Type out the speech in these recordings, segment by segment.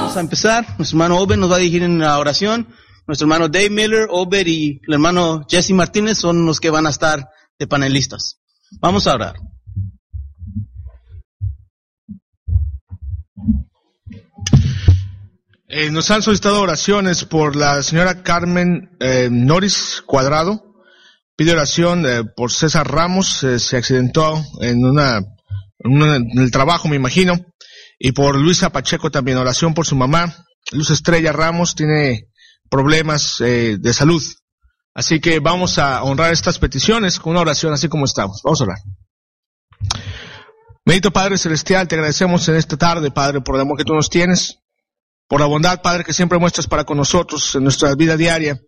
Vamos a empezar. Nuestro hermano Obed nos va a dirigir en la oración. Nuestro hermano Dave Miller, Obed y el hermano Jesse Martínez son los que van a estar de panelistas. Vamos a orar. Nos han solicitado oraciones por la señora Carmen Norris Cuadrado. Pide oración por César Ramos, se accidentó en el trabajo, me imagino. Y por Luisa Pacheco también, oración por su mamá. Luz Estrella Ramos tiene problemas de salud. Así que vamos a honrar estas peticiones con una oración así como estamos. Vamos a orar. Bendito Padre Celestial, te agradecemos en esta tarde, Padre, por el amor que tú nos tienes. Por la bondad, Padre, que siempre muestras para con nosotros en nuestra vida diaria.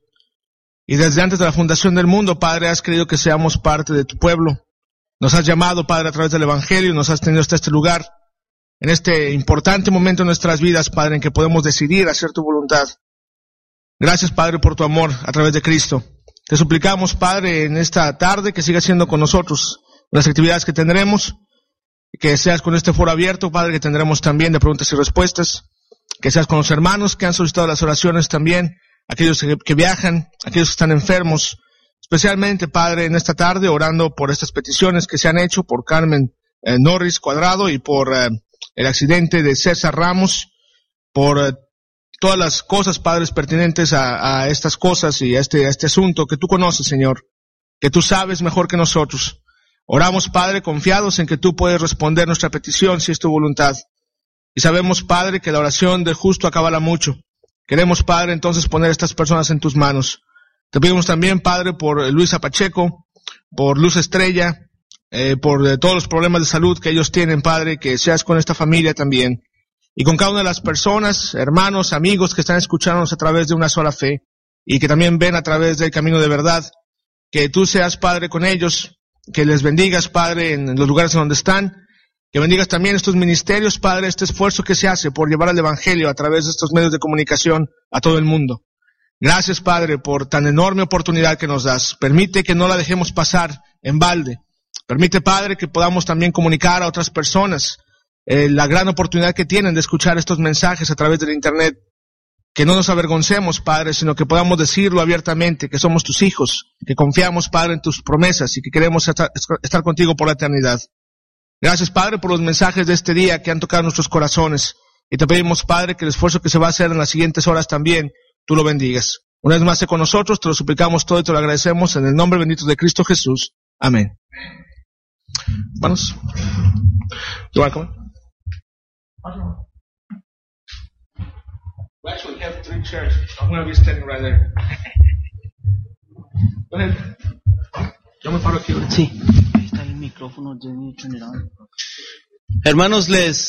Y desde antes de la fundación del mundo, Padre, has querido que seamos parte de tu pueblo. Nos has llamado, Padre, a través del Evangelio, y nos has tenido hasta este lugar, en este importante momento de nuestras vidas, Padre, en que podemos decidir hacer tu voluntad. Gracias, Padre, por tu amor a través de Cristo. Te suplicamos, Padre, en esta tarde que sigas siendo con nosotros las actividades que tendremos, que seas con este foro abierto, Padre, que tendremos también de preguntas y respuestas. Que seas con los hermanos que han solicitado las oraciones también, aquellos que viajan, aquellos que están enfermos, especialmente, Padre, en esta tarde, orando por estas peticiones que se han hecho por Carmen Norris Cuadrado y por el accidente de César Ramos, por todas las cosas, Padres, pertinentes a estas cosas y a este asunto que tú conoces, Señor, que tú sabes mejor que nosotros. Oramos, Padre, confiados en que tú puedes responder nuestra petición si es tu voluntad. Y sabemos, Padre, que la oración del justo acabala mucho. Queremos, Padre, entonces poner a estas personas en tus manos. Te pedimos también, Padre, por Luisa Pacheco, por Luz Estrella, por todos los problemas de salud que ellos tienen, Padre, que seas con esta familia también. Y con cada una de las personas, hermanos, amigos que están escuchándonos a través de una sola fe y que también ven a través del camino de verdad. Que tú seas, Padre, con ellos, que les bendigas, Padre, en los lugares en donde están. Que bendigas también estos ministerios, Padre, este esfuerzo que se hace por llevar el Evangelio a través de estos medios de comunicación a todo el mundo. Gracias, Padre, por tan enorme oportunidad que nos das. Permite que no la dejemos pasar en balde. Permite, Padre, que podamos también comunicar a otras personas la gran oportunidad que tienen de escuchar estos mensajes a través del Internet. Que no nos avergoncemos, Padre, sino que podamos decirlo abiertamente, que somos tus hijos, que confiamos, Padre, en tus promesas y que queremos estar contigo por la eternidad. Gracias, Padre, por los mensajes de este día que han tocado nuestros corazones. Y te pedimos, Padre, que el esfuerzo que se va a hacer en las siguientes horas también, tú lo bendigas. Una vez más, sé con nosotros, te lo suplicamos todo y te lo agradecemos en el nombre bendito de Cristo Jesús. Amén. Hermanos, you want to come? We actually have 3 chairs. I'm going to be standing right there. Go ahead. Yo me paro aquí. Sí. Ahí está el micrófono. Hermanos,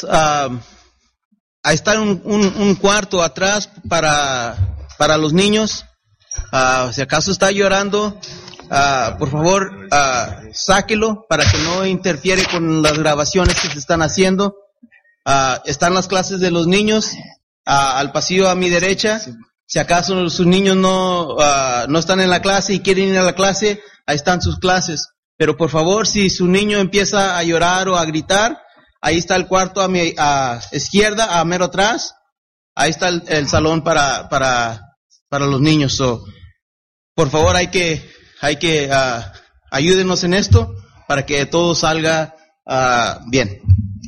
ahí está un cuarto atrás para los niños. Si acaso está llorando, por favor, sáquelo para que no interfiere con las grabaciones que se están haciendo. Están las clases de los niños al pasillo a mi derecha. Si acaso sus niños no están en la clase y quieren ir a la clase, ahí están sus clases. Pero por favor, si su niño empieza a llorar o a gritar, ahí está el cuarto a mi izquierda, a mero atrás. Ahí está el salón para los niños. Por favor, hay que ayúdenos en esto para que todo salga bien.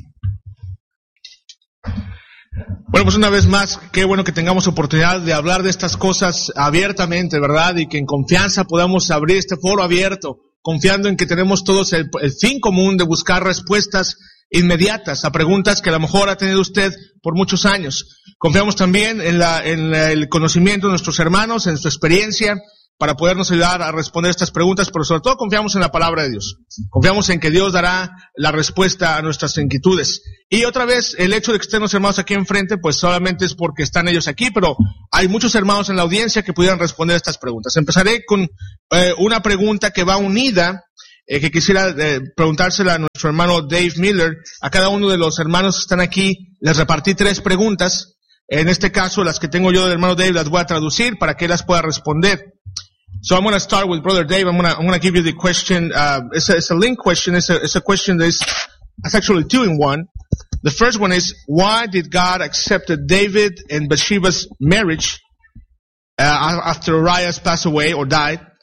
Bueno, pues una vez más, qué bueno que tengamos oportunidad de hablar de estas cosas abiertamente, ¿verdad? Y que en confianza podamos abrir este foro abierto, confiando en que tenemos todos el fin común de buscar respuestas inmediatas a preguntas que a lo mejor ha tenido usted por muchos años. Confiamos también en el conocimiento de nuestros hermanos, en su experiencia, para podernos ayudar a responder estas preguntas, pero sobre todo confiamos en la palabra de Dios. Confiamos en que Dios dará la respuesta a nuestras inquietudes. Y otra vez, el hecho de que estén los hermanos aquí enfrente, pues solamente es porque están ellos aquí, pero hay muchos hermanos en la audiencia que pudieran responder estas preguntas. Empezaré con una pregunta que va unida, que quisiera preguntársela a nuestro hermano Dave Miller. A cada uno de los hermanos que están aquí les repartí 3 preguntas. En este caso, las que tengo yo del hermano Dave las voy a traducir para que él las pueda responder. So I'm going to start with Brother Dave. I'm going to give you the question. It's a link question. It's a question that's actually 2 in 1. The first one is, why did God accept David and Bathsheba's marriage after Uriah passed away or died?